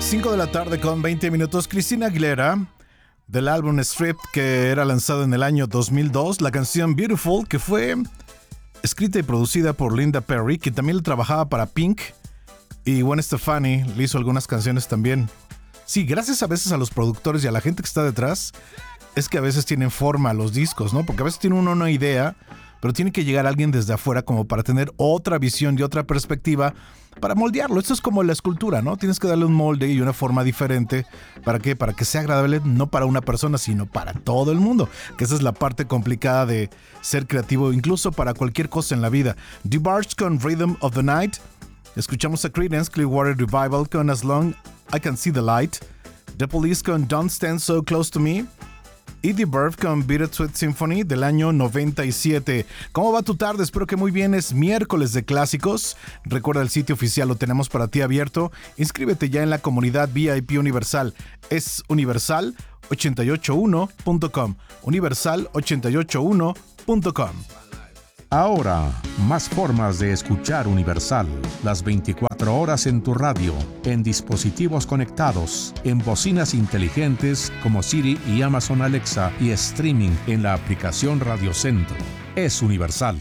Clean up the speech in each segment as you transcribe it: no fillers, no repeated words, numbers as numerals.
5 de la tarde con 20 minutos. Cristina Aguilera, del álbum Stripped, que era lanzado en el año 2002. La canción Beautiful, que fue escrita y producida por Linda Perry, que también trabajaba para Pink. Y Gwen Stefani le hizo algunas canciones también. Sí, gracias a veces a los productores y a la gente que está detrás, es que a veces tienen forma los discos, ¿no? Porque a veces tiene uno una idea, pero tiene que llegar alguien desde afuera como para tener otra visión y otra perspectiva para moldearlo. Esto es como la escultura, ¿no? Tienes que darle un molde y una forma diferente. ¿Para qué? Para que sea agradable no para una persona, sino para todo el mundo. Que esa es la parte complicada de ser creativo, incluso para cualquier cosa en la vida. DeBarge con Rhythm of the Night. Escuchamos a Creedence Clearwater Revival con As Long I Can See the Light. The Police con Don't Stand So Close to Me. Y The Verve con Bittersweet Symphony del año 97. ¿Cómo va tu tarde? Espero que muy bien. Es miércoles de clásicos. Recuerda, el sitio oficial lo tenemos para ti abierto. Inscríbete ya en la comunidad VIP Universal. Es universal881.com. Universal881.com. Ahora, más formas de escuchar Universal. Las 24 horas en tu radio, en dispositivos conectados, en bocinas inteligentes como Siri y Amazon Alexa y streaming en la aplicación Radio Centro. Es Universal.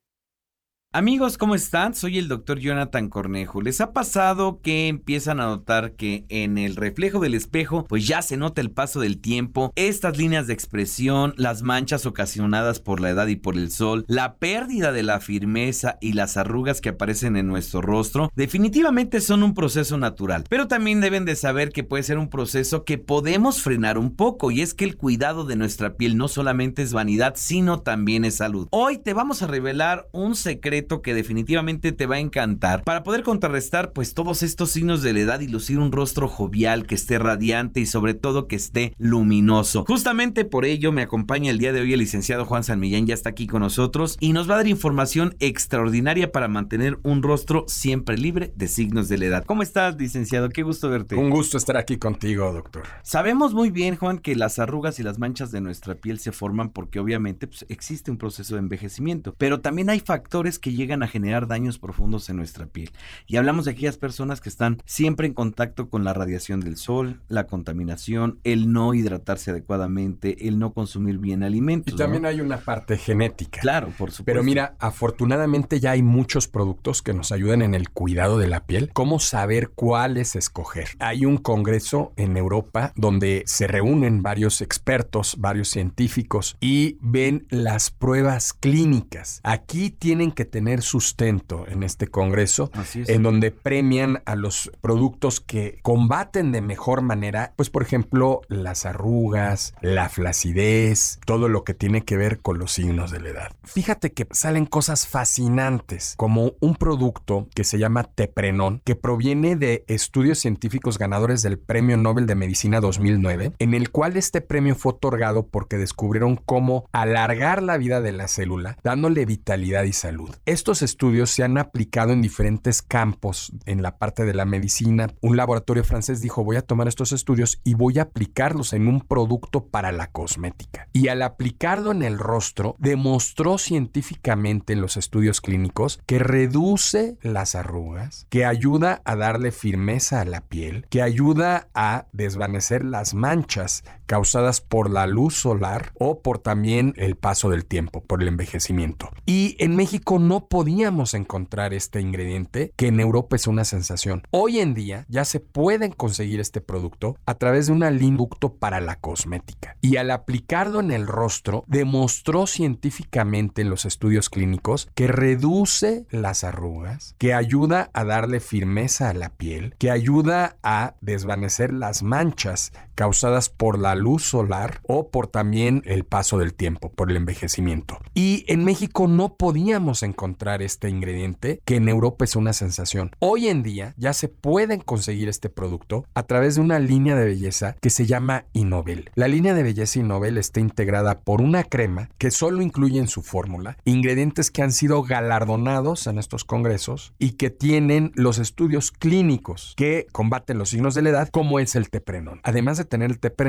Amigos, ¿cómo están? Soy el Dr. Jonathan Cornejo. ¿Les ha pasado que empiezan a notar que en el reflejo del espejo pues ya se nota el paso del tiempo, estas líneas de expresión, las manchas ocasionadas por la edad y por el sol, la pérdida de la firmeza y las arrugas que aparecen en nuestro rostro? Definitivamente son un proceso natural, pero también deben de saber que puede ser un proceso que podemos frenar un poco, y es que el cuidado de nuestra piel no solamente es vanidad, sino también es salud. Hoy te vamos a revelar un secreto que definitivamente te va a encantar para poder contrarrestar pues todos estos signos de la edad y lucir un rostro jovial, que esté radiante y sobre todo que esté luminoso. Justamente por ello me acompaña el día de hoy el licenciado Juan San Millán. Ya está aquí con nosotros y nos va a dar información extraordinaria para mantener un rostro siempre libre de signos de la edad. ¿Cómo estás, licenciado? Qué gusto verte. Un gusto estar aquí contigo, doctor. Sabemos muy bien, Juan, que las arrugas y las manchas de nuestra piel se forman porque obviamente pues, existe un proceso de envejecimiento, pero también hay factores que llegan a generar daños profundos en nuestra piel. Y hablamos de aquellas personas que están siempre en contacto con la radiación del sol, la contaminación, el no hidratarse adecuadamente, el no consumir bien alimentos. Y también, ¿no?, hay una parte genética. Claro, por supuesto. Pero mira, afortunadamente ya hay muchos productos que nos ayudan en el cuidado de la piel. ¿Cómo saber cuáles escoger? Hay un congreso en Europa donde se reúnen varios expertos, varios científicos y ven las pruebas clínicas. Aquí tienen que tener sustento en este congreso, en donde premian a los productos que combaten de mejor manera, pues por ejemplo, las arrugas, la flacidez, todo lo que tiene que ver con los signos de la edad. Fíjate que salen cosas fascinantes, como un producto que se llama Teprenón, que proviene de estudios científicos ganadores del Premio Nobel de Medicina 2009, en el cual este premio fue otorgado porque descubrieron cómo alargar la vida de la célula, dándole vitalidad y salud. Estos estudios se han aplicado en diferentes campos en la parte de la medicina. Un laboratorio francés dijo: voy a tomar estos estudios y voy a aplicarlos en un producto para la cosmética. Y al aplicarlo en el rostro, demostró científicamente en los estudios clínicos que reduce las arrugas, que ayuda a darle firmeza a la piel, que ayuda a desvanecer las manchas causadas por la luz solar o por también el paso del tiempo, por el envejecimiento. Y en México no podíamos encontrar este ingrediente, que en Europa es una sensación. Hoy en día ya se pueden conseguir este producto a través de un producto para la cosmética. Y al aplicarlo en el rostro, demostró científicamente en los estudios clínicos que reduce las arrugas, que ayuda a darle firmeza a la piel, que ayuda a desvanecer las manchas causadas por la luz solar o por también el paso del tiempo, por el envejecimiento. Y en México no podíamos encontrar este ingrediente, que en Europa es una sensación. Hoy en día ya se pueden conseguir este producto a través de una línea de belleza que se llama Innovel. La línea de belleza Innovel está integrada por una crema que solo incluye en su fórmula ingredientes que han sido galardonados en estos congresos y que tienen los estudios clínicos que combaten los signos de la edad, como es el Teprenón. Además de tener el Teprenón, tiene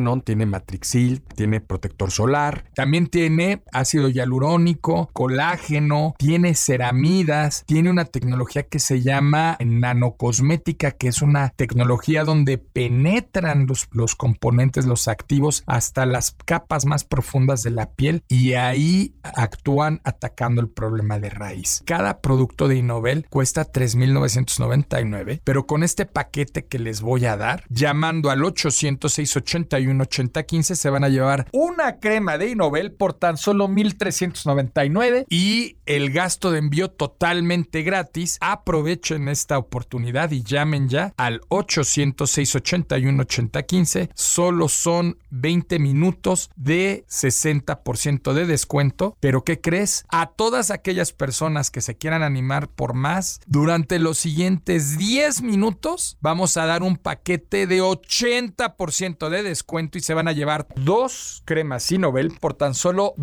tiene matrixil, tiene protector solar, también tiene ácido hialurónico, colágeno, tiene ceramidas, tiene una tecnología que se llama nanocosmética, que es una tecnología donde penetran los componentes, los activos, hasta las capas más profundas de la piel y ahí actúan atacando el problema de raíz. Cada producto de Innovel cuesta $3,999, pero con este paquete que les voy a dar, llamando al 800-681-8015, se van a llevar una crema de Innovel por tan solo $1,399 y el gasto de envío totalmente gratis. Aprovechen esta oportunidad y llamen ya al 800-681-8015. Solo son 20 minutos de 60% de descuento. ¿Pero qué crees? A todas aquellas personas que se quieran animar por más, durante los siguientes 10 minutos vamos a dar un paquete de 80% de descuento y se van a llevar 2 cremas Innovel por tan solo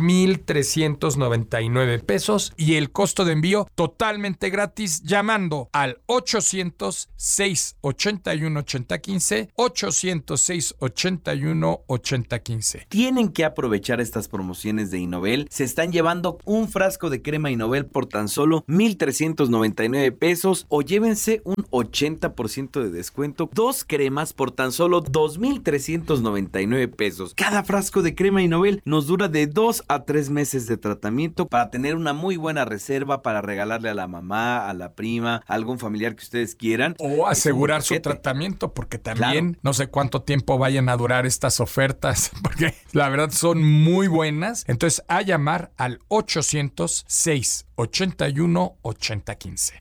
$2,399 y el costo de envío totalmente gratis llamando al 800-681-8015, 800-681-8015. Tienen que aprovechar estas promociones de Innovel. Se están llevando un frasco de crema Innovel por tan solo $1,399 o llévense un 80% de descuento. 2 cremas por tan solo $2,399. Cada frasco de crema Innovel nos dura de 2 a 3 meses de tratamiento para tener una muy buena reserva para regalarle a la mamá, a la prima, a algún familiar que ustedes quieran. O asegurar su tratamiento, porque también no sé cuánto tiempo vayan a durar estas ofertas, porque la verdad son muy buenas. Entonces, a llamar al 800-681-8015.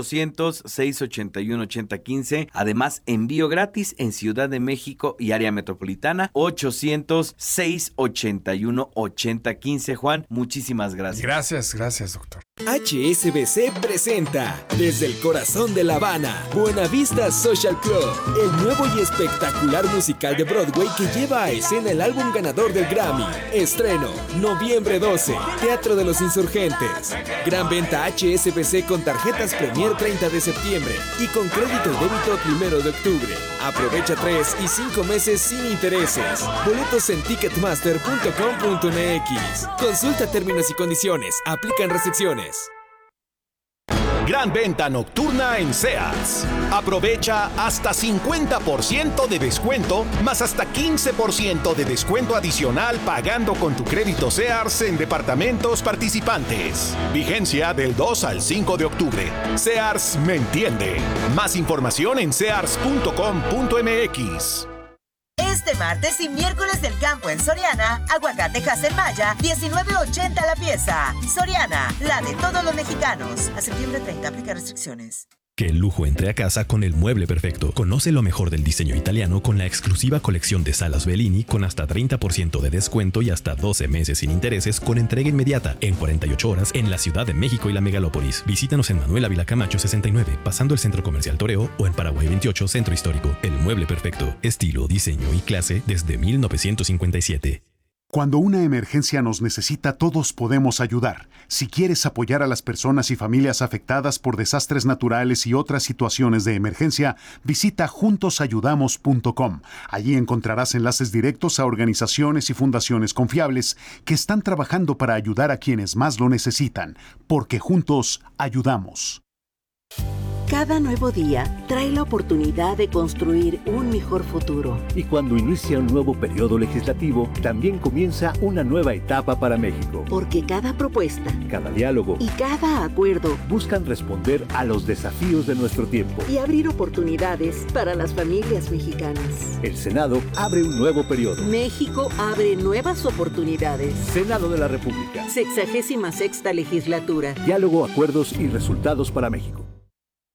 800-681-8015. Además, envío gratis en Ciudad de México y área metropolitana. 800-681-8015. Juan, muchísimas gracias. Gracias, doctor. HSBC presenta desde el corazón de La Habana, Buenavista Social Club, el nuevo y espectacular musical de Broadway que lleva a escena el álbum ganador del Grammy. Estreno, noviembre 12, Teatro de los Insurgentes. Gran venta HSBC con tarjetas Premier 30 de septiembre y con crédito y débito 1 de octubre. Aprovecha 3 y 5 meses sin intereses. Boletos en ticketmaster.com.mx. Consulta términos y condiciones. Aplican restricciones. Gran venta nocturna en Sears. Aprovecha hasta 50% de descuento, más hasta 15% de descuento adicional pagando con tu crédito Sears en departamentos participantes. Vigencia del 2 al 5 de octubre. Sears me entiende. Más información en sears.com.mx. Este martes y miércoles del campo en Soriana, aguacate Hass-el-Maya, $19.80 la pieza. Soriana, la de todos los mexicanos. A septiembre 30, aplica restricciones. Que el lujo entre a casa con el mueble perfecto. Conoce lo mejor del diseño italiano con la exclusiva colección de salas Bellini con hasta 30% de descuento y hasta 12 meses sin intereses con entrega inmediata en 48 horas en la Ciudad de México y la Megalópolis. Visítanos en Manuel Ávila Camacho 69, pasando el Centro Comercial Toreo o en Paraguay 28, Centro Histórico. El mueble perfecto. Estilo, diseño y clase desde 1957. Cuando una emergencia nos necesita, todos podemos ayudar. Si quieres apoyar a las personas y familias afectadas por desastres naturales y otras situaciones de emergencia, visita juntosayudamos.com. Allí encontrarás enlaces directos a organizaciones y fundaciones confiables que están trabajando para ayudar a quienes más lo necesitan, porque juntos ayudamos. Cada nuevo día trae la oportunidad de construir un mejor futuro. Y cuando inicia un nuevo periodo legislativo, también comienza una nueva etapa para México. Porque cada propuesta, cada diálogo y cada acuerdo buscan responder a los desafíos de nuestro tiempo y abrir oportunidades para las familias mexicanas. El Senado abre un nuevo periodo. México abre nuevas oportunidades. Senado de la República. 66ª legislatura. Diálogo, acuerdos y resultados para México.